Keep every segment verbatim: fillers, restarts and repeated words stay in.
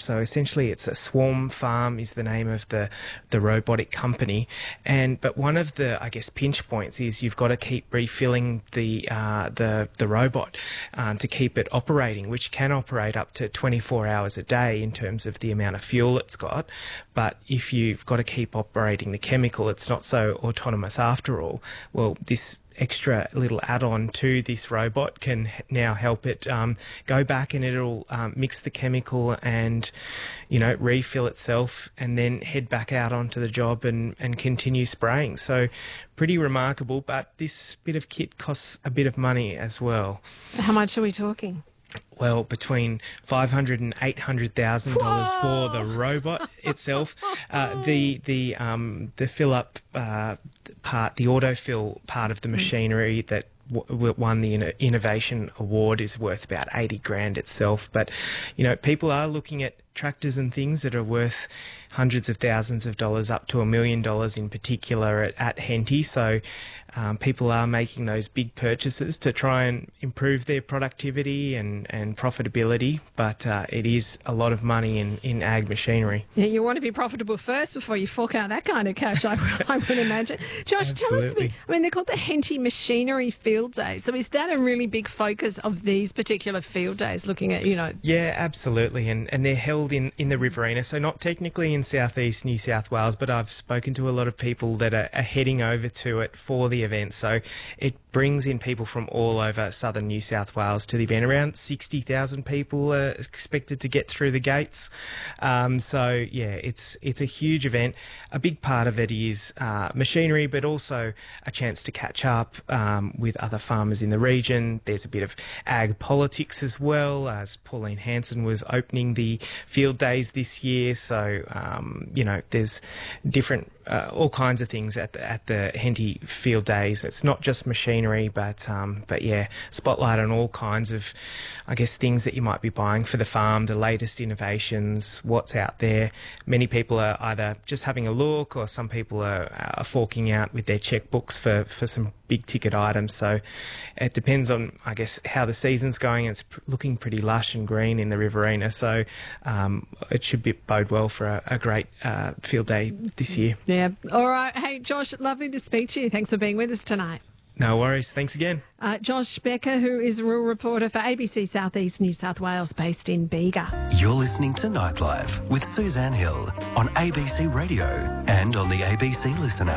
So essentially, it's a Swarm Farm is the name of the the robotic company. And but one of the, I guess, pinch points is you've got to keep refilling the uh, the the robot um, to keep it operating, which can operate up to twenty-four hours a day in terms of the amount of fuel it's got. But if you've got to keep operating the chemical, it's not so autonomous after all. Well, this extra little add-on to this robot can now help it um, go back, and it'll um, mix the chemical and, you know, refill itself and then head back out onto the job and, and continue spraying. So pretty remarkable, but this bit of kit costs a bit of money as well. How much are we talking? Well, between five hundred and eight hundred thousand dollars for the robot itself. Uh, the the um, the fill up uh, part, the autofill part of the machinery that w won the Inno Innovation Award is worth about eighty grand itself. But you know, people are looking at tractors and things that are worth hundreds of thousands of dollars, up to a million dollars in particular at, at Henty. So um, people are making those big purchases to try and improve their productivity and, and profitability. But uh, it is a lot of money in, in ag machinery. Yeah, you want to be profitable first before you fork out that kind of cash, I, I would imagine. Josh, Absolutely. tell us, me, I mean, they're called the Henty Machinery Field Days. So is that a really big focus of these particular field days, looking at, you know... Yeah, absolutely. And, and they're held in, in the Riverina, so not technically in southeast New South Wales, but I've spoken to a lot of people that are, are heading over to it for the event. So it brings in people from all over southern New South Wales to the event. Around sixty thousand people are expected to get through the gates. Um, so yeah, it's it's a huge event. A big part of it is uh, machinery, but also a chance to catch up um, with other farmers in the region. There's a bit of ag politics as well, as Pauline Hanson was opening the field days this year. So um, you know, there's different uh, all kinds of things at the, at the Henty Field Days. It's not just machinery, but um, but yeah, spotlight on all kinds of, I guess, things that you might be buying for the farm, the latest innovations, what's out there. Many people are either just having a look, or some people are, are forking out with their checkbooks for, for some big ticket items. So it depends on, I guess, how the season's going. It's pr looking pretty lush and green in the Riverina, so um, it should be, bode well for a, a great uh, field day this year. Yeah. All right. Hey, Josh, lovely to speak to you. Thanks for being with us tonight. No worries. Thanks again. Uh, Josh Becker, who is a rural reporter for A B C Southeast New South Wales, based in Bega. You're listening to Nightlife with Suzanne Hill on A B C Radio and on the A B C Listen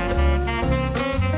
app.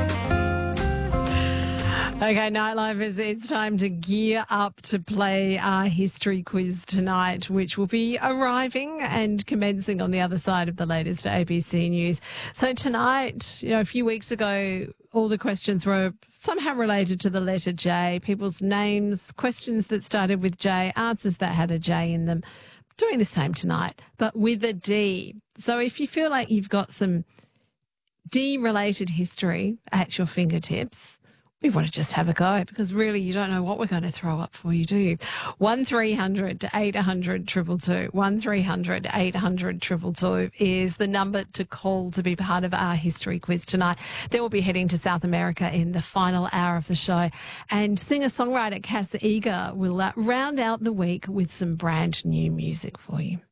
Okay, Nightlifers, it's time to gear up to play our history quiz tonight, which will be arriving and commencing on the other side of the latest A B C News. So tonight, you know, a few weeks ago, all the questions were somehow related to the letter J, people's names, questions that started with J, answers that had a J in them. Doing the same tonight, but with a D. So if you feel like you've got some D-related history at your fingertips, we want to just have a go, because really you don't know what we're going to throw up for you, do you? one three hundred eight hundred two two two. one three hundred eight hundred two two two is the number to call to be part of our history quiz tonight. Then we'll be heading to South America in the final hour of the show. And singer-songwriter Cass Eager will uh, round out the week with some brand new music for you.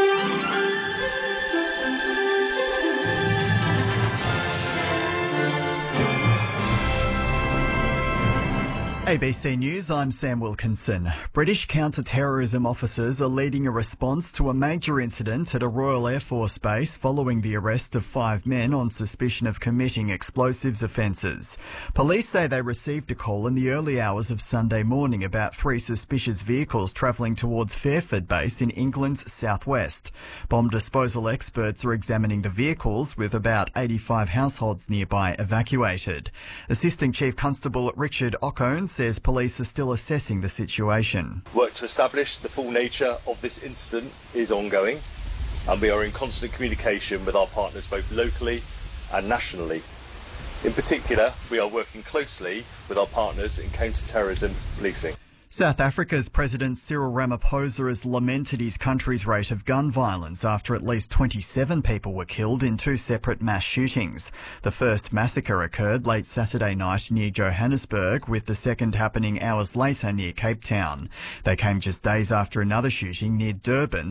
A B C News, I'm Sam Wilkinson. British counter-terrorism officers are leading a response to a major incident at a Royal Air Force base following the arrest of five men on suspicion of committing explosives offences. Police say they received a call in the early hours of Sunday morning about three suspicious vehicles travelling towards Fairford base in England's southwest. Bomb disposal experts are examining the vehicles, with about eighty-five households nearby evacuated. Assistant Chief Constable Richard Ocone says police are still assessing the situation. Work to establish the full nature of this incident is ongoing, and we are in constant communication with our partners both locally and nationally. In particular, we are working closely with our partners in counter-terrorism policing. South Africa's President Cyril Ramaphosa has lamented his country's rate of gun violence after at least twenty-seven people were killed in two separate mass shootings. The first massacre occurred late Saturday night near Johannesburg, with the second happening hours later near Cape Town. They came just days after another shooting near Durban